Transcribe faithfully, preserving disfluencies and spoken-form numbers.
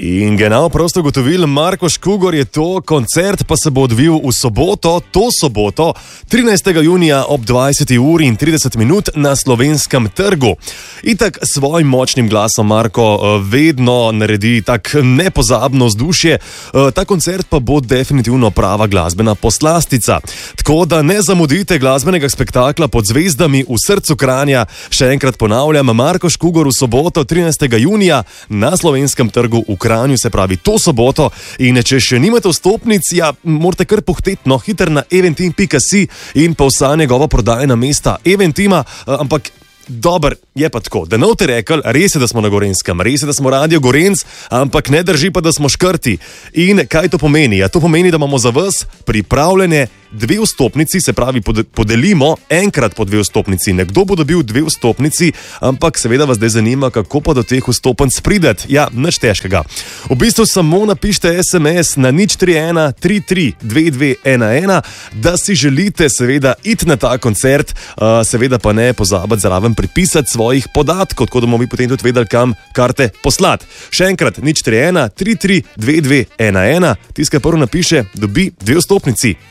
In genau prosto gotovil, Marko Škugor je to, koncert pa se bo odvil v soboto, to soboto, trinajstega junija ob dvajseti uri in trideset minut na Slovenskem trgu. Itak s svojim močnim glasom Marko vedno naredi tak nepozabno vzdušje, ta koncert pa bo definitivno prava glasbena poslastica. Tako da ne zamudite glasbenega spektakla pod zvezdami v srcu Kranja. Še enkrat ponavljam, Marko Škugor v soboto, trinajstega junija na Slovenskem trgu v Kranju, se pravi to soboto. In če še nimate vstopnic, ja, morate kar pohtetno, hiter na eventim pika si in pa vsa njegova prodajna mesta Eventima, ampak dober, je pa tako, da ne boste rekli, res je, da smo na Gorenjskem, res je, da smo Radio Gorenc, ampak ne drži pa, da smo škrti. In kaj to pomeni? Ja, to pomeni, da imamo za vas pripravljene dve vstopnici, se pravi podelimo enkrat po dve vstopnici. Nekdo bo dobil dve vstopnici, ampak seveda vas zdaj zanima, kako pa do teh vstopenc prideti. Ja, nič težkega. V bistvu samo napišite es em es na nič tri ena tri tri dve dve ena ena, da si želite seveda iti na ta koncert, seveda pa ne pozabiti zraven pripisati svojih podatkov, tako da bomo mi potem tudi vedeli, kam karte poslati. Še enkrat, nič tri ena tri tri dve dve ena ena, tiskaj prvo napiše, dobi dve vstopnici.